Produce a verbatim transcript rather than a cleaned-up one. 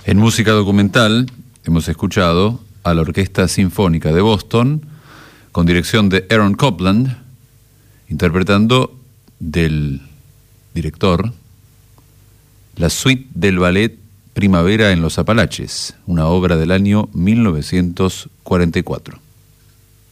En música documental hemos escuchado a la Orquesta Sinfónica de Boston, con dirección de Aaron Copland, interpretando del director la suite del ballet Primavera en los Apalaches, una obra del año mil novecientos cuarenta y cuatro.